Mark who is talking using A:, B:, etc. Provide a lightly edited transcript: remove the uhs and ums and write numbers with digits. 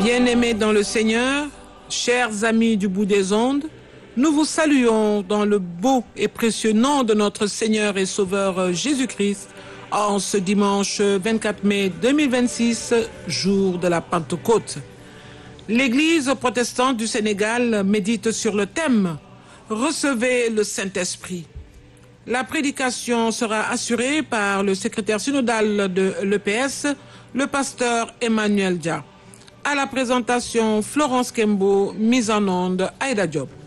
A: Bien-aimés dans le Seigneur, chers amis du bout des ondes, nous vous saluons dans le beau et précieux nom de notre Seigneur et Sauveur Jésus-Christ en ce dimanche 24 mai 2026, jour de la Pentecôte. L'Église protestante du Sénégal médite sur le thème « Recevez le Saint-Esprit ». La prédication sera assurée par le secrétaire synodal de l'EPS, le pasteur Emmanuel Dia. À la présentation, Florence Kembo, mise en onde, Aïda Diop.